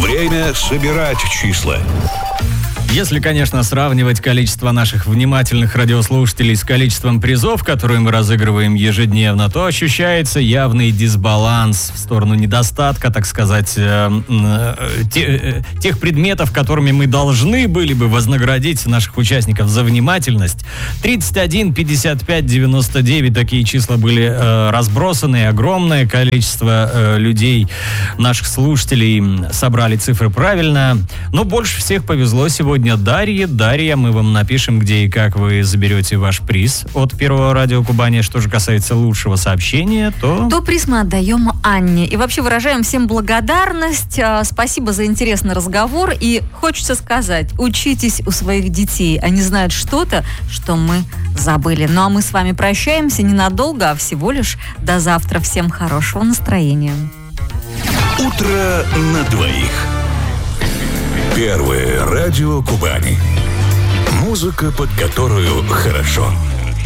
Время собирать числа. Если, конечно, сравнивать количество наших внимательных радиослушателей с количеством призов, которые мы разыгрываем ежедневно, то ощущается явный дисбаланс в сторону недостатка, так сказать, тех предметов, которыми мы должны были бы вознаградить наших участников за внимательность. 31, 55, 99 такие числа были разбросаны, огромное количество людей, наших слушателей, собрали цифры правильно, но больше всех повезло сегодня Дарье. Дарья, мы вам напишем, где и как вы заберете ваш приз от Первого радио Кубани. Что же касается лучшего сообщения, то приз мы отдаем Анне. И вообще выражаем всем благодарность. Спасибо за интересный разговор. И хочется сказать, учитесь у своих детей. Они знают что-то, что мы забыли. Ну а мы с вами прощаемся ненадолго, а всего лишь до завтра. Всем хорошего настроения. Утро на двоих. Первое радио Кубани. Музыка, под которую хорошо.